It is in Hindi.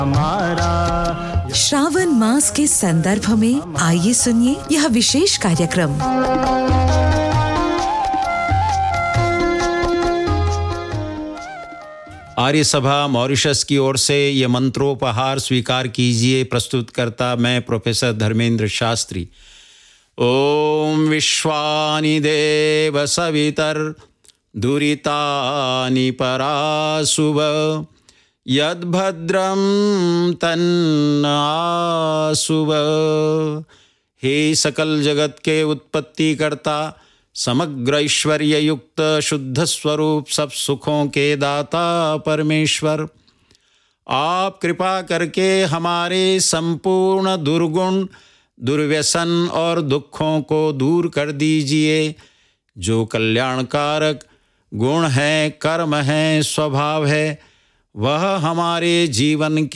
श्रावण मास के संदर्भ में आइए सुनिए यह विशेष कार्यक्रम। आर्य सभा मॉरिशस की ओर से ये मंत्रोपहार स्वीकार कीजिए। प्रस्तुतकर्ता मैं प्रोफेसर धर्मेंद्र शास्त्री। ओम विश्वानि देव सवितर दुरितानि पराशुभ यद्भद्रं तन्नाशुभ। हे सकल जगत के उत्पत्ति करता, समग्र ऐश्वर्य युक्त शुद्ध स्वरूप सब सुखों के दाता परमेश्वर, आप कृपा करके हमारे संपूर्ण दुर्गुण दुर्व्यसन और दुखों को दूर कर दीजिए। जो कल्याणकारक गुण है, कर्म है, स्वभाव है, वह हमारे जीवन